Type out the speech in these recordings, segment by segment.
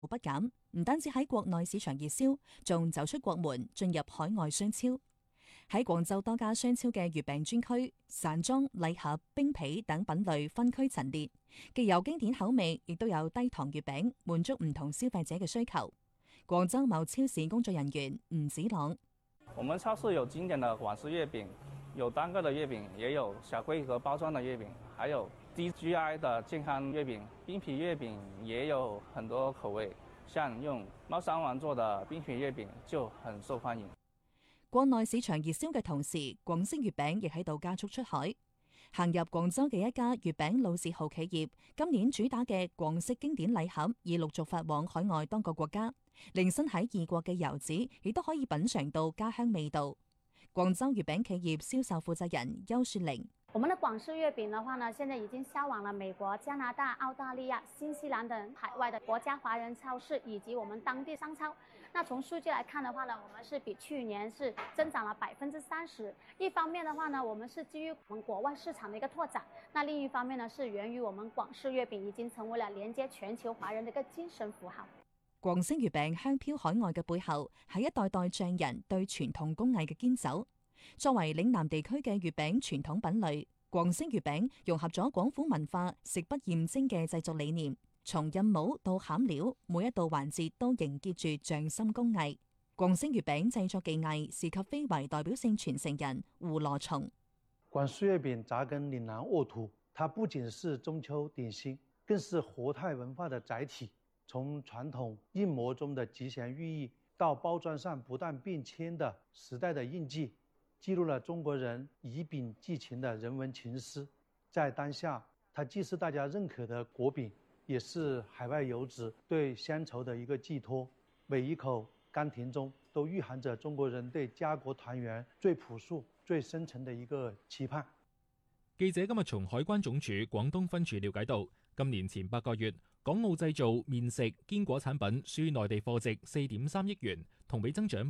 不減，唔單止喺國內市場熱銷，仲走出國門進入海外商超。喺廣州多家商超嘅月餅專區，散裝、禮盒、冰皮等品類分區陳列，既有經典口味，亦都有低糖月餅，滿足唔同消費者嘅需求。廣州某超市工作人員吳子朗： 我們超市有經典的廣式月餅，有單個的月餅，也有小規格包裝的月餅，還有低 GI 的健康月餅。冰皮月餅也有很多口味，像用貓山王做的冰皮月餅就很受歡迎。 國內市場熱銷嘅同時，廣式月餅亦喺度加速出海。行入廣州嘅一家月餅老字號企業，今年主打嘅廣式經典禮盒已陸續發往海外多個國家，令身喺異國嘅遊子亦都可以品嘗到家鄉味道。廣州月餅企業銷售負責人邱雪玲： 我們的廣式月餅的話呢，現在已經銷往了美國、加拿大、澳大利亞、新西蘭等海外的國家華人超市以及我們當地商超。那從數據來看的話呢，我們是比去年是增長了30%。一方面的話呢，我們是基於我們國外市場的一個拓展；那另一方面呢，是源於我們廣式月餅已經成為了連接全球華人的一個精神符號。 廣式月餅香飄海外嘅背後，係一代代匠人對傳統工藝嘅堅守。作為嶺南地區嘅月餅傳統品類，廣式月餅融合咗廣府文化食不厭精嘅製作理念，從印模到餡料，每一道環節都凝結住匠心工藝。廣式月餅製作技藝是及非遺代表性傳承人胡羅松。 廣式月餅扎根嶺南沃土，它不僅是中秋點心，更是和泰文化的載體。從傳統印模中的吉祥寓意，到包裝上不斷變遷的時代的印記，記錄了中國人以餅寄情的人文情思。在當下，它既是大家認可的國餅，也是海外遊子對鄉愁的一個寄託。每一口甘甜中都蘊含着中國人對家國團圓最樸素、最深沉的一個期盼。 記者今日從海關總署廣東分署了解到，今年前8個月，港澳製造麵食、堅果產品輸內地貨值4.3億元，同比增長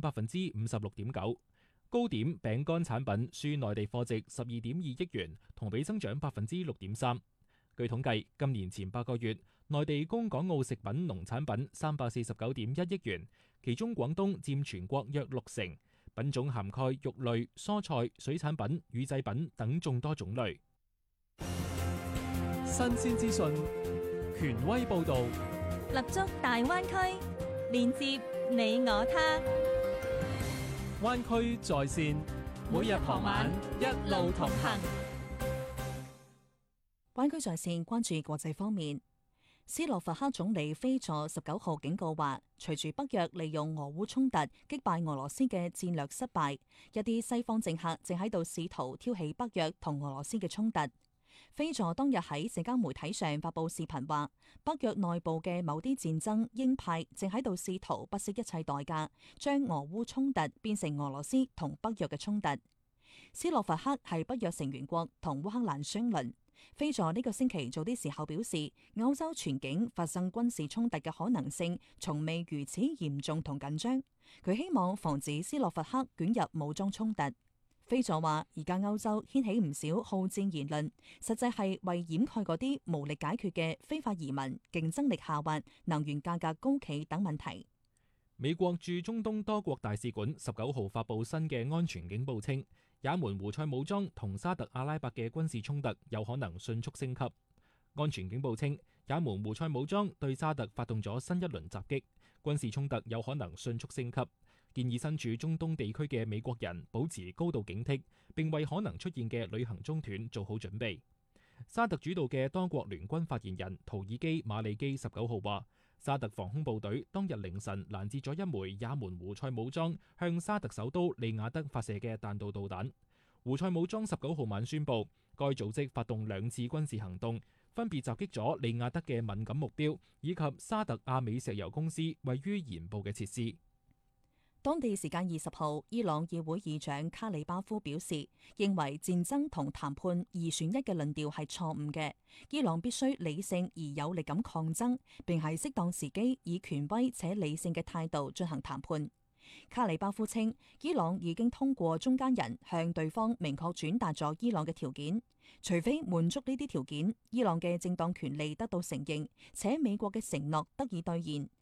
56.9%。糕點、餅乾產品輸內地貨值12.2億元，同比增長6.3%。據統計，今年前8個月，內地供港澳食品農產品349.1億元，其中廣東佔全國約60%，品種涵蓋肉類、蔬菜、水產品、乳製品等眾多種類。 新鮮資訊，權威報導， 立足大灣區，連接你我他。 灣區在線，每日傍晚一路同行。 灣區在線關注國際方面，斯洛伐克總理菲佐19號警告話，隨住北約利用俄烏衝突擊敗俄羅斯嘅戰略失敗，一啲西方政客正喺度試圖挑起北約同俄羅斯嘅衝突。菲佐當日喺社交媒體上發佈視頻話，北約內部嘅某啲戰爭鷹派正喺度試圖不惜一切代價，將俄烏衝突變成俄羅斯同北約嘅衝突。斯洛伐克係北約成員國，同烏克蘭相鄰。菲佐呢個星期早啲時候表示，歐洲全境發生軍事衝突嘅可能性從未如此嚴重同緊張。佢希望防止斯洛伐克捲入武裝衝突。菲佐話：而家歐洲掀起唔少好戰言論，實際係為掩蓋嗰啲無力解決嘅非法移民、競爭力下滑、能源價格高企等問題。 美國駐中東多國大使館19號發佈新嘅安全警報稱，也門胡塞武裝同沙特阿拉伯嘅軍事衝突有可能迅速升級。安全警報稱，也門胡塞武裝對沙特發動咗新一輪襲擊，軍事衝突有可能迅速升級。建議身處中東地區嘅美國人保持高度警惕，並為可能出現嘅旅行中斷做好準備。沙特主導嘅多國聯軍發言人圖爾基馬利基19號話，沙特防空部隊當日凌晨攔截咗一枚也門胡塞武裝向沙特首都利雅得發射嘅彈道導彈。胡塞武裝19號晚宣布，該組織發動2次軍事行動，分別襲擊咗利雅得嘅敏感目標，以及沙特阿美石油公司位於沿部嘅設施。 當地時間20號，伊朗議會議長卡里巴夫表示，認為戰爭同談判二選一嘅論調係錯誤嘅，伊朗必須理性而有力咁抗爭，並喺適當時機以權威且理性嘅態度進行談判。卡里巴夫稱，伊朗已經通過中間人向對方明確轉達咗伊朗嘅條件，除非滿足呢啲條件，伊朗嘅正當權利得到承認，且美國嘅承諾得以兌現，